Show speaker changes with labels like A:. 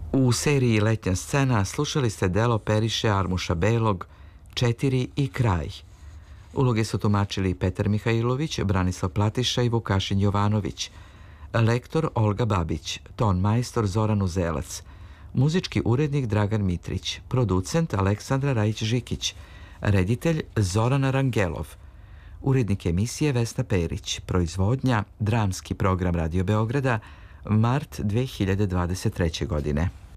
A: U seriji Letnja scena slušali ste delo Periše Armuša Belog Četiri i kraj. Uloge su tumačili Petar Mihajlović, Branislav Platiša i Vukašin Jovanović. Lektor Olga Babić, ton majstor Zoran Uzelac, muzički urednik Dragan Mitrić, producent Aleksandra Rajić-Žikić, reditelj Zoran Rangelov, urednik emisije Vesna Perić, proizvodnja Dramski program Radio Beograda, mart 2023. godine.